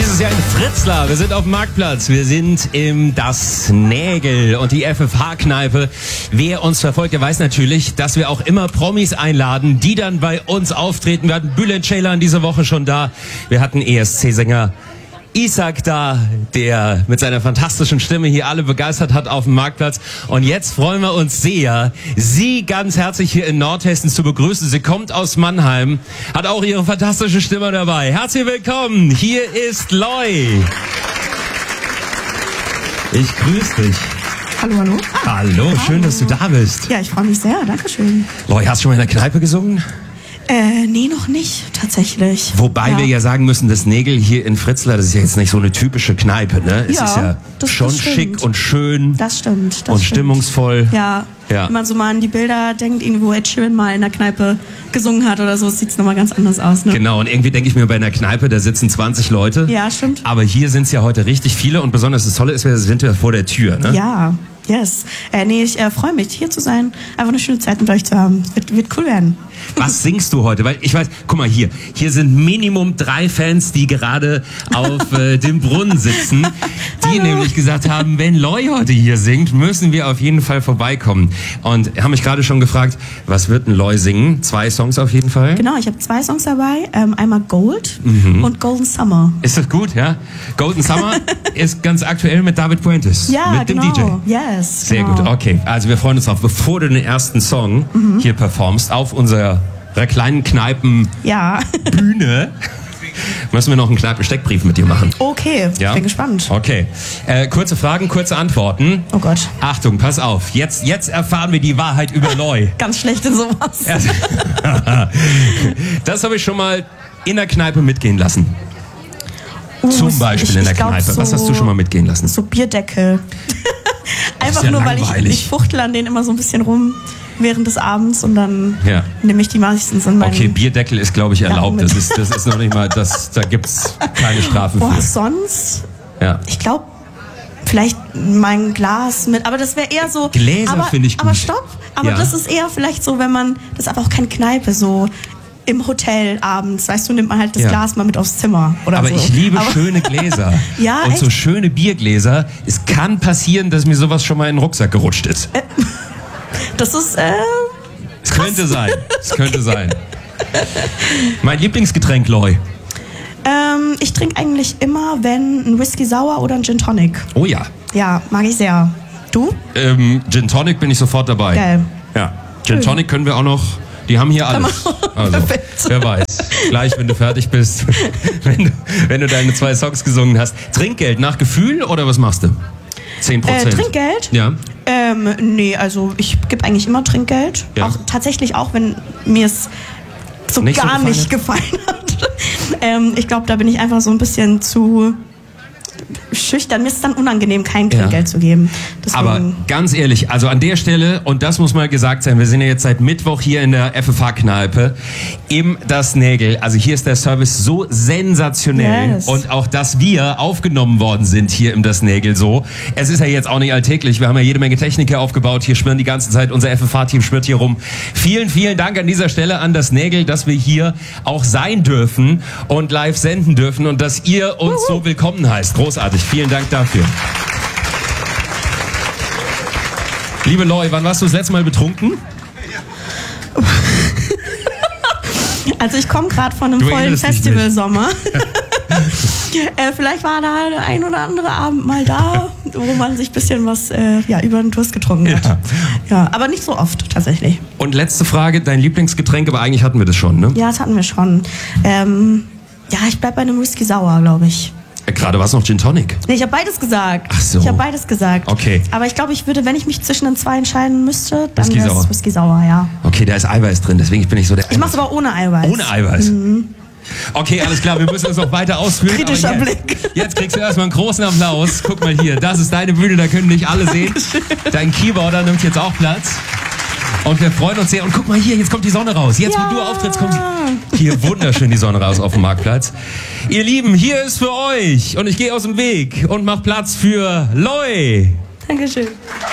Dieses Jahr in Fritzlar. Wir sind auf dem Marktplatz. Wir sind im Das Nägel und die FFH-Kneipe. Wer uns verfolgt, der weiß natürlich, dass wir auch immer Promis einladen, die dann bei uns auftreten. Wir hatten Bülent Ceylan diese Woche schon da. Wir hatten ESC-Sänger Ishak da, der mit seiner fantastischen Stimme hier alle begeistert hat auf dem Marktplatz. Und jetzt freuen wir uns sehr, Sie ganz herzlich hier in Nordhessen zu begrüßen. Sie kommt aus Mannheim, hat auch ihre fantastische Stimme dabei. Herzlich willkommen, hier ist Loy. Ich grüße dich. Hallo, hallo. Hallo, schön, dass du da bist. Ja, ich freue mich sehr, danke schön. Loy, hast du schon mal in der Kneipe gesungen? Nee, noch nicht, tatsächlich. Wobei wir ja sagen müssen, das Nägel hier in Fritzlar, das ist ja jetzt nicht so eine typische Kneipe, ne? Es ist ja schon schick und schön. Das stimmt. Und stimmungsvoll. Ja. Wenn man so mal an die Bilder denkt, irgendwo Ed Sheeran mal in der Kneipe gesungen hat oder so, sieht es nochmal ganz anders aus, ne? Genau, und irgendwie denke ich mir, bei einer Kneipe, da sitzen 20 Leute. Ja, stimmt. Aber hier sind es ja heute richtig viele und besonders das Tolle ist, wir sind ja vor der Tür, ne? Ja, yes. Ich freue mich, hier zu sein, einfach eine schöne Zeit mit euch zu haben. Wird cool werden. Was singst du heute? Weil ich weiß, guck mal hier sind Minimum 3 Fans, die gerade auf dem Brunnen sitzen, die nämlich gesagt haben, wenn Loy heute hier singt, müssen wir auf jeden Fall vorbeikommen. Und haben mich gerade schon gefragt, was wird ein Loy singen? 2 Songs auf jeden Fall? Genau, ich habe 2 Songs dabei, einmal Gold und Golden Summer. Ist das gut, ja? Golden Summer ist ganz aktuell mit David Puentes, mit dem DJ. Yes, Sehr gut, okay. Also wir freuen uns drauf, bevor du den ersten Song hier performst, auf unserer kleinen Kneipenbühne, müssen wir noch einen Kneipen-Steckbrief mit dir machen. Okay, ja? Bin gespannt. Okay, kurze Fragen, kurze Antworten. Oh Gott. Achtung, pass auf, jetzt erfahren wir die Wahrheit über Loy. Ganz schlecht in sowas. Das habe ich schon mal in der Kneipe mitgehen lassen. Zum Beispiel in der Kneipe. Was hast du schon mal mitgehen lassen? So Bierdeckel. Einfach nur, weil ich fuchtel an denen immer so ein bisschen rum während des Abends und dann nehme ich die meistens in meinen... Okay, Bierdeckel ist, glaube ich, erlaubt. Das ist noch nicht mal, da gibt's keine Strafen für. Sonst? Ja. Ich glaube, vielleicht mein Glas mit, aber das wäre eher so... Gläser finde ich gut. Aber stopp, das ist eher vielleicht so, wenn man, das ist aber auch keine Kneipe, so im Hotel abends, weißt du, nimmt man halt das Glas mal mit aufs Zimmer oder aber so. Ich liebe schöne Gläser. Und echt? So schöne Biergläser. Es kann passieren, dass mir sowas schon mal in den Rucksack gerutscht ist. Das ist, es könnte sein. Es könnte sein. Mein Lieblingsgetränk, Loy? Ich trinke eigentlich immer, wenn ein Whisky Sour oder ein Gin Tonic. Oh ja. Ja, mag ich sehr. Du? Gin Tonic bin ich sofort dabei. Geil. Ja. Gin Tonic können wir auch noch. Die haben hier alles. Also, wer weiß. Gleich, wenn du fertig bist, wenn du deine 2 Songs gesungen hast. Trinkgeld nach Gefühl oder was machst du? 10%? Trinkgeld? Ja. Nee, also ich gebe eigentlich immer Trinkgeld. Ja. Tatsächlich auch, wenn mir es so nicht gar nicht gefallen hat. Ich glaube, da bin ich einfach so ein bisschen zu schüchtern. Mir ist es dann unangenehm, kein Trinkgeld zu geben. Deswegen. Aber ganz ehrlich, also an der Stelle, und das muss mal gesagt sein, wir sind ja jetzt seit Mittwoch hier in der FFH-Kneipe im Das Nägel. Also hier ist der Service so sensationell. Yes. Und auch, dass wir aufgenommen worden sind hier im Das Nägel so. Es ist ja jetzt auch nicht alltäglich. Wir haben ja jede Menge Techniker aufgebaut. Hier schwirren die ganze Zeit. Unser FFH-Team schwirrt hier rum. Vielen, vielen Dank an dieser Stelle an Das Nägel, dass wir hier auch sein dürfen und live senden dürfen und dass ihr uns so willkommen heißt. Großartig. Vielen Dank dafür. Liebe Loy, wann warst du das letzte Mal betrunken? Also ich komme gerade von einem vollen Festivalsommer. Vielleicht war da der ein oder andere Abend mal da, wo man sich ein bisschen was über den Durst getrunken hat. Ja, aber nicht so oft tatsächlich. Und letzte Frage, dein Lieblingsgetränk, aber eigentlich hatten wir das schon, ne? Ja, das hatten wir schon. Ich bleib bei einem Whisky Sour, glaube ich. Gerade war es noch Gin Tonic. Nee, ich habe beides gesagt. Ach so. Ich habe beides gesagt. Okay. Aber ich glaube, ich würde, wenn ich mich zwischen den 2 entscheiden müsste, dann wäre es Whisky Sour, ja. Okay, da ist Eiweiß drin, deswegen bin ich so der... Ich mach's aber ohne Eiweiß. Ohne Eiweiß? Mhm. Okay, alles klar, wir müssen das noch weiter ausführen. Kritischer Blick. Jetzt kriegst du erstmal einen großen Applaus. Guck mal hier, das ist deine Bühne, da können nicht alle sehen. Dein Keyboarder nimmt jetzt auch Platz. Und wir freuen uns sehr. Und guck mal hier, jetzt kommt die Sonne raus. Jetzt, wo du auftrittst, kommt hier wunderschön die Sonne raus auf dem Marktplatz. Ihr Lieben, hier ist für euch. Und ich gehe aus dem Weg und mach Platz für Loy. Dankeschön.